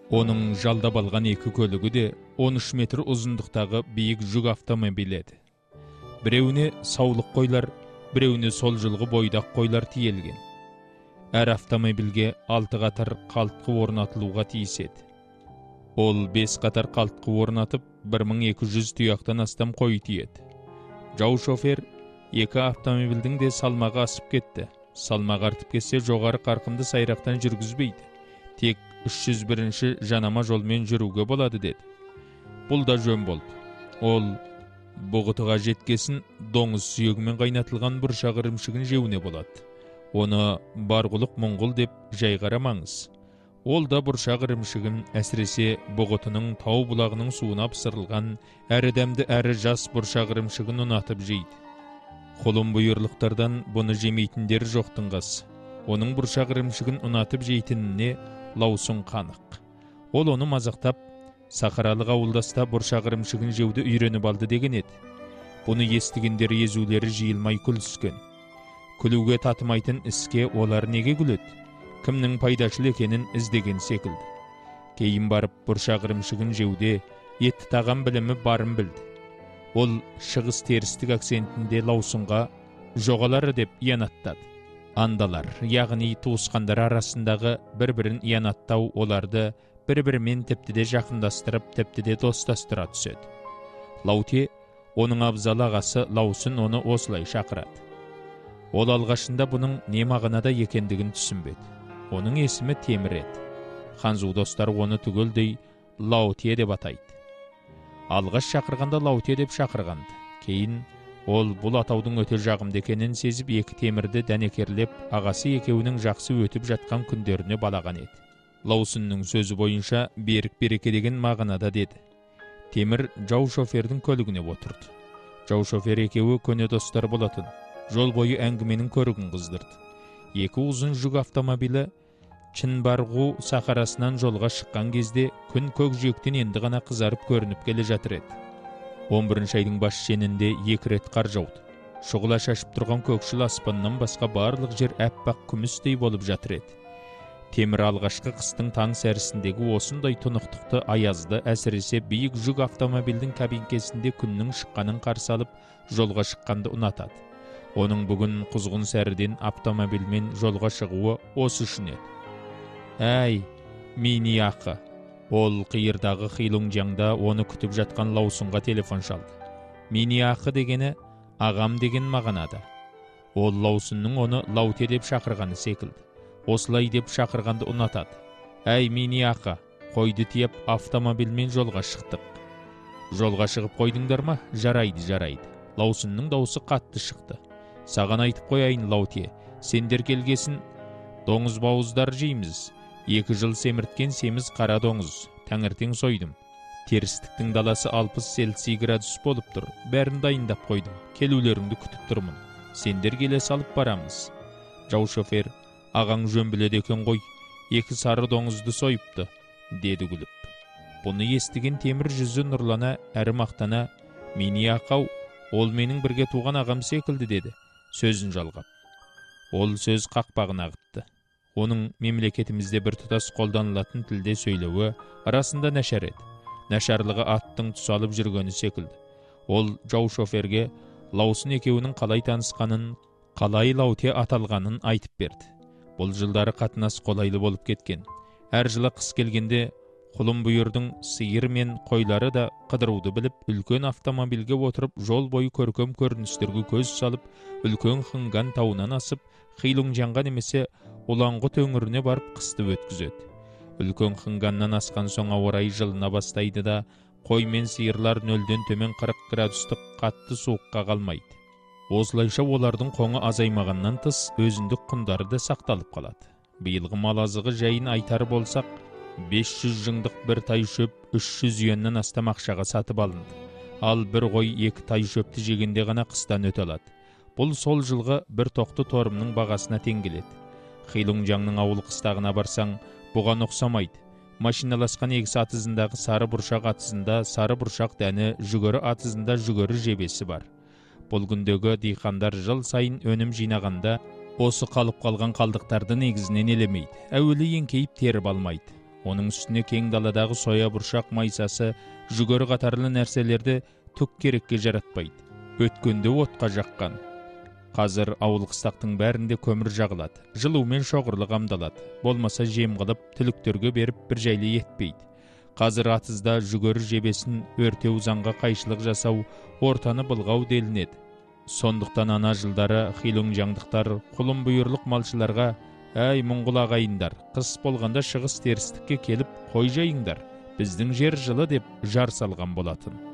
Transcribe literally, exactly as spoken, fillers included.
Оның жалдап алған екі көлігі де он үш метр ұзындықтағы биік жүк автомобилі еді. Біреуіне саулық қойлар, біреуіне сол жылғы бойдақ қойлар тиелген. Әр автомобилге алты қатар қалтқы орнатылуға тиіс еді. Ол бес қатар қалтқы орнатып, бір мың екі жүз тұяқтан астам қой тиеді. Жау шофер екі автомобилдің де салмағы асып кетті. Салмағы артып кетсе, жоғары қарқынды сайрақтан жүргізбейді. Тек үш жүз бірінші жанама жолмен жүруге болады деді. Бұл да жөн болды. Ол бұғытыға жеткесін доңыз сүйегімен қайнатылған бұршақ ірімшігін жеуіне болады. Оны барғұлық мұңғыл деп жай қарамаңыз. Ол да бұршақ ірімшігін, әсіресе бұғытының тау бұлағының суына пысырылған әрі дәмді әрі жас бұршақ ірімшігін ұнатып жейді. Құлын бұйырлықтардан бұны жемейтіндері жоқтың қасы. Оның бұршақ ірімшігін ұнатып жейтініне Лаусун қанық. Ол оны мазақтап, сахаралық ауылдаста бұршақ ірімшігін жеуді үйреніп алды деген еді. Бұны естігендер езулері жиылмай күліскен. Күлуге татымайтын іске олар неге күледі? Кімнің пайдашыл екенін іздеген секілді. Кейін барып бұршақ ірімшігін жеуде етті тағам білімі барын білді. Ол шығыс терістік акцентінде Лаусунға жоғалары деп иянаттады. Андалар, яғни туысқандар арасындағы бір-бірін иянаттау оларды бір-бірімен тіпті де жақындастырып, тіпті де достастыра түседі. Лауте, оның абзал ағасы Лаусун оны осылай шақырады. Ол алғашында бұның не мағынада екендігін түсінбеді. Оның есімі Темір еді. Ханзу достар оны түгелдей Лауте деп атайды. Алғаш шақырғанда Лауте деп шақырғанды. Кейін ол бұл атаудың өте жағымды екенін сезіп, екі темірді дәнекерлеп, ағасы екеуінің жақсы өтіп жатқан күндеріне балаған еді. Лаусунның сөзі бойынша берік береке деген мағынада деді. Темір жау шофердің көлігіне отырды. Жау шофер екеуі көне достар болатын. Жол бойы әңгіменің көрігін қыздырды. Екі ұзын жүк автомобилі Чинбарғу сахарасынан жолға шыққан кезде күн көкжиектен енді ғана қызарып көрініп келе жатыр еді. он бірінші айдың бас шенінде екі рет қар жауды. Шұғыла шашып тұрған көкшіл аспаннан басқа барлық жер әппақ күмістей болып жатыр еді. Темір алғашқы қыстың таң сәрісіндегі осындай тұнықтықты, аязды, әсіресе биік жүк автомобилдің кабинкесінде күннің шыққанын қарсы алып, жолға шыққанды ұнатады. Оның бүгін құзғын сәріден автомобилмен жолға шығуы осы үшін еді. Әй, мини ақы. Ол қиырдағы Хилунжаңда оны күтіп жатқан Лаусунға телефон шалды. Мини ақы дегені ағам деген мағынада. Ол Лаусунның оны Лауте деп шақырғаны секілді. Осылай деп шақырғанды ұнатады. Әй, мини ақы, қойды тиеп автомобилмен жолға шықтық. Жолға шығып қойдыңдар ма? Жарайды, жарайды. Лаусунның дауысы қатты шықты. Саған айтып қояйын, Лауте, сендер келгесін доңыз бауыздар жейміз. Екі жыл семірткен семіз қара доңыз. Таңертең сойдым. Терістіктің даласы алпыс селси градус болып тұр. Бәрін дайындап қойдым. Келулеріңді күтіп тұрмын. Сендер келе салып барамыз. Жау шофер, ағаң жөн біледі екен ғой. Екі сары доңызды сойыпты, деді күліп. Бұны естіген Темір жүзі нұрлана, әрі мақтана, мини ақау, ол менің бірге туған ағам секілді деді, сөзін жалғап. Ол сөз қақпағын ағытты. Оның мемлекетімізде бір тұтас қолданылатын тілде сөйлеуі арасында нашар еді. Нашарлығы аттың тұсалып жүргені секілді. Ол жау шоферге Лаусун екеуінің қалай танысқанын, қалай Лауте аталғанын айтып берді. Бұл жылдары қатынас қолайлы болып кеткен. Әр жылы қыс келгенде құлын бұйырдың сиыр мен қойлары да қыдыруды біліп, үлкен автомобилге отырып, жол бойы көркем көріністерге көз салып, үлкен Хынган тауынан асып, Хилунжаңға немесе Улаңғұт өңіріне барып қысты өткізеді. Үлкен Хынганнан асқан соң ауа райы жылына бастайды да, қой мен сиырлар нөлден төмен қырық градустық қатты суыққа қалмайды. Осылайша олардың қоңы азаймағаннан тыс өзіндік құндары да сақталып қалады. Биылғы мал азығы жайын айтар болсақ, бес жүз жыңдық бір тай шөп үш жүз юаннан астам ақшаға сатып алынды. Ал бір қой екі тай шөпті жегенде ғана қыстан өте алады. Бұл сол жылғы бір тоқты торымның бағасына тең келеді. Хилунжаңның ауыл қыстағына барсаң, бұған ұқсамайды. Машиналасқан егіс атызындағы сары бұршақ атызында сары бұршақ дәні, жүгері атызында жүгері жебесі бар. Бұл күндегі диқандар жыл сайын өнім жинағанда, осы қалып қалған қалдықтарды негізінен елемейді. Әуелі еңкейіп теріп алмайды. Оның үстіне кең даладағы соя бұршақ майсасы, жүгері қатарлы нәрселерді түк керекке жаратпайды. Өткенде отқа жаққан. Қазір ауыл қыстақтың бәрінде көмір жағылады, жылумен шоғырлы қамдалады. Болмаса жем қылып, түліктерге беріп бір жайлы етпейді. Қазір атызда жүгері жебесін өртеу, заңға қайшылық жасау, ортаны былғау делінеді. Сондықтан ана жылдары хилуң жаңдықтар құлын бұйырлық малшыларға: «Әй мұңғыл ағайындар, қыс болғанда шығыс терістікке келіп қой жайыңдар, біздің жер жылы» деп жар салған болатын.